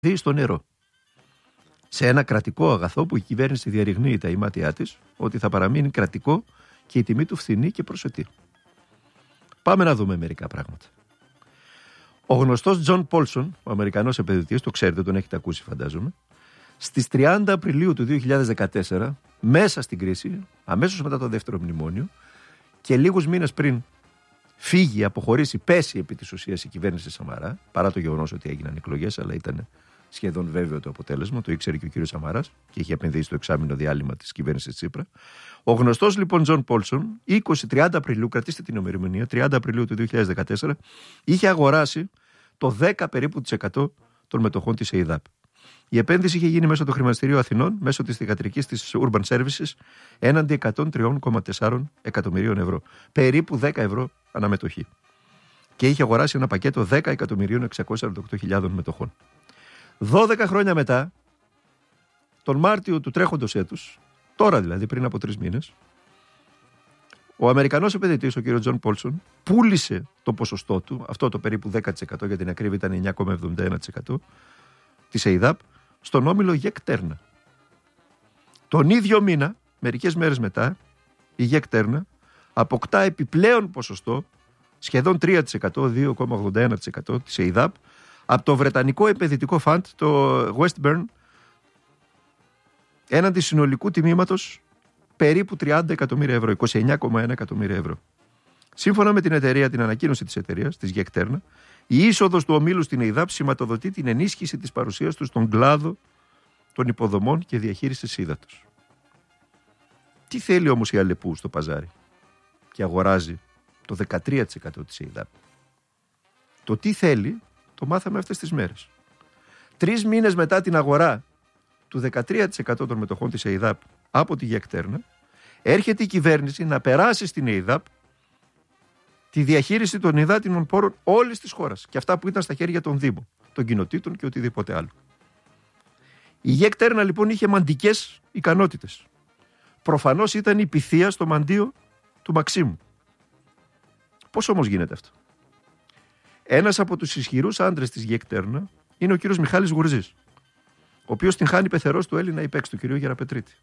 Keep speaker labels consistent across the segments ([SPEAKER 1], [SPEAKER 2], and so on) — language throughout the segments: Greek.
[SPEAKER 1] δει στο νερό. Σε ένα κρατικό αγαθό που η κυβέρνηση διαρριγνύει τα ημάτια της ότι θα παραμείνει κρατικό και η τιμή του φθηνή και προσιτή. Πάμε να δούμε μερικά πράγματα. Ο γνωστός Τζον Πόλσον, ο Αμερικανός επενδυτής, το ξέρετε, τον έχετε ακούσει φαντάζομαι, στις 30 Απριλίου του 2014, μέσα στην κρίση, αμέσως μετά το δεύτερο μνημόνιο και λίγους μήνες πριν φύγει, αποχωρήσει, πέσει επί της ουσίας η κυβέρνηση Σαμαρά, παρά το γεγονός ότι έγιναν εκλογές, αλλά ήταν σχεδόν βέβαιο το αποτέλεσμα, το ήξερε και ο κύριος Σαμαράς και είχε επενδύσει το εξάμηνο διάλειμμα της κυβέρντης Τσίπρα. Ο γνωστός λοιπόν Τζον Πόλσον, 20-30 Απριλίου, κρατήστε την ημερομηνία, 30 Απριλίου του 2014, είχε αγοράσει το 10 περίπου % των μετοχών της ΕΙΔΑΠ. Η επένδυση είχε γίνει μέσω του Χρηματιστηρίου Αθηνών, μέσω της θυγατρικής της Urban Services, έναντι 103,4 εκατομμυρίων ευρώ. Περίπου 10 ευρώ αναμετοχή. Και είχε αγοράσει ένα πακέτο 10.648.000 μετοχών. 12 χρόνια μετά, τον Μάρτιο του τρέχοντος έτους, τώρα δηλαδή πριν από 3 μήνες, ο Αμερικανός επενδυτής, ο κ. Τζον Πόλσον, πούλησε το ποσοστό του, αυτό το περίπου 10%, για την ακρίβεια ήταν 9,71% της ΕΙΔΑΠ, στον όμιλο Γεκτέρνα. Τον ίδιο μήνα, μερικές μέρες μετά, η Γεκτέρνα αποκτά επιπλέον ποσοστό, σχεδόν 3%, 2,81% της ΕΙΔΑΠ, από το βρετανικό επενδυτικό φαντ, το Westburn, έναντι συνολικού τιμήματος περίπου 30 εκατομμύρια ευρώ, 29,1 εκατομμύρια ευρώ. Σύμφωνα με την εταιρεία, την ανακοίνωση της εταιρείας, της Γεκτέρνα, η είσοδος του ομίλου στην ΕΙΔΑΠ σηματοδοτεί την ενίσχυση της παρουσίας του στον κλάδο των υποδομών και διαχείρισης ύδατος. Τι θέλει όμως η Αλεπού στο παζάρι και αγοράζει το 13% της ΕΙΔΑΠ? Το τι θέλει το μάθαμε αυτές τις μέρες. 3 μήνες μετά την αγορά του 13% των μετοχών της ΕΙΔΑΠ από τη Γεκτέρνα, έρχεται η κυβέρνηση να περάσει στην ΕΙΔΑΠ τη διαχείριση των υδάτινων πόρων όλης της χώρας και αυτά που ήταν στα χέρια των Δήμων, των κοινοτήτων και οτιδήποτε άλλο. Η Γεκτέρνα λοιπόν είχε μαντικές ικανότητες. Προφανώς ήταν η πυθία στο μαντίο του Μαξίμου. Πώς όμως γίνεται αυτό? Ένας από τους ισχυρούς άντρες της Γεκτέρνα είναι ο κύριος Μιχάλης Γουρζής, ο οποίος την χάνει πεθερός του Έλληνα υπέξ του κυρίου Γεραπετρίτη.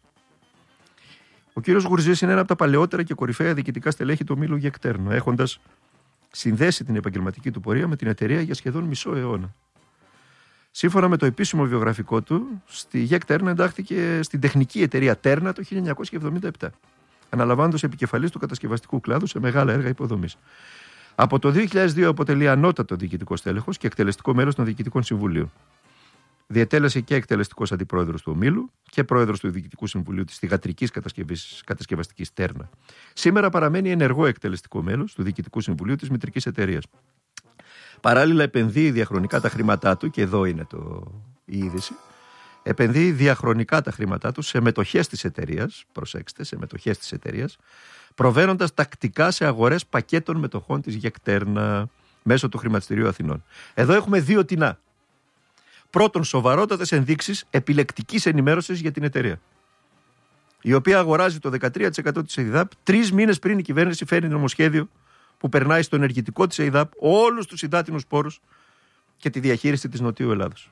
[SPEAKER 1] Ο κύριος Γουρζής είναι ένα από τα παλαιότερα και κορυφαία διοικητικά στελέχη του ομίλου Γεκτέρνα, έχοντας συνδέσει την επαγγελματική του πορεία με την εταιρεία για σχεδόν μισό αιώνα. Σύμφωνα με το επίσημο βιογραφικό του, στη Γεκτέρνα εντάχθηκε στην τεχνική εταιρεία Τέρνα το 1977, αναλαμβάνοντας επικεφαλής του κατασκευαστικού κλάδου σε μεγάλα έργα υποδομής. Από το 2002 αποτελεί ανώτατο διοικητικό στέλεχος και εκτελεστικό μέλος των διοικητικών συμβουλίων. Διετέλεσε και εκτελεστικός αντιπρόεδρος του ομίλου και πρόεδρος του Διοικητικού Συμβουλίου της θυγατρικής κατασκευαστικής Τέρνα. Σήμερα παραμένει ενεργό εκτελεστικό μέλος του Διοικητικού Συμβουλίου της μητρικής εταιρείας. Παράλληλα, επενδύει διαχρονικά τα χρήματά του, και εδώ είναι η είδηση. Επενδύει διαχρονικά τα χρήματά του σε μετοχές της εταιρείας. Προσέξτε, σε μετοχές της εταιρείας, προβαίνοντας τακτικά σε αγορές πακέτων μετοχών της Γεκτέρνα μέσω του Χρηματιστηρίου Αθηνών. Εδώ έχουμε 2 τινά. Πρώτον, σοβαρότατες ενδείξεις επιλεκτικής ενημέρωσης για την εταιρεία, η οποία αγοράζει το 13% της ΕΙΔΑΠ 3 μήνες πριν η κυβέρνηση φέρει νομοσχέδιο που περνάει στο ενεργητικό της ΕΙΔΑΠ όλους τους υδάτινους πόρους και τη διαχείριση της Νοτιού Ελλάδος.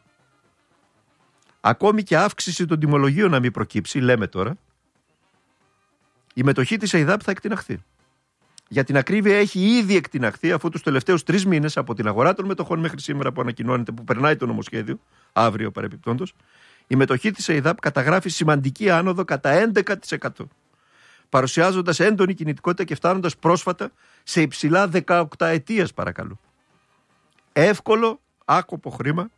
[SPEAKER 1] Ακόμη και αύξηση των τιμολογίων να μην προκύψει, λέμε τώρα, η μετοχή της ΕΙΔΑΠ θα εκτιναχθεί. Για την ακρίβεια, έχει ήδη εκτιναχθεί, αφού τους τελευταίους 3 μήνες από την αγορά των μετοχών μέχρι σήμερα που ανακοινώνεται, που περνάει το νομοσχέδιο, αύριο παρεπιπτόντως, η μετοχή της ΕΙΔΑΠ καταγράφει σημαντική άνοδο κατά 11%. Παρουσιάζοντας έντονη κινητικότητα και φτάνοντας πρόσφατα σε υψηλά 18 ετίας, παρακαλώ. Εύκολο, άκοπο χρήμα,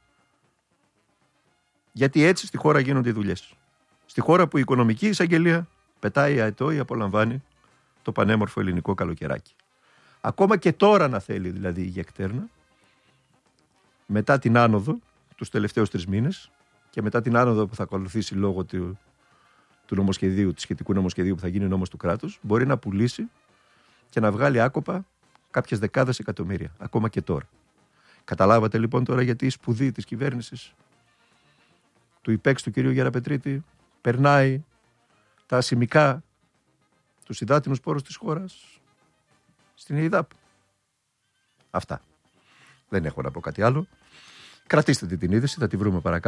[SPEAKER 1] γιατί έτσι στη χώρα γίνονται οι δουλειές. Στη χώρα που η οικονομική εισαγγελία πετάει αετό ή απολαμβάνει το πανέμορφο ελληνικό καλοκαιράκι. Ακόμα και τώρα να θέλει δηλαδή η Γεκτέρνα, μετά την άνοδο τους τελευταίους 3 μήνες και μετά την άνοδο που θα ακολουθήσει λόγω του νομοσχεδίου, του σχετικού νομοσχεδίου που θα γίνει νόμος του κράτους, μπορεί να πουλήσει και να βγάλει άκοπα κάποιες δεκάδες εκατομμύρια, ακόμα και τώρα. Καταλάβατε λοιπόν τώρα γιατί η σπουδή της κυβέρνησης του υπέξ του κυρίου Γεραπετρίτη περνάει τα ασημικά, τους υδάτινους πόρους της χώρας στην ΕΙΔΑΠ. Αυτά. Δεν έχω να πω κάτι άλλο. Κρατήστε την είδηση, θα τη βρούμε παρακάτω.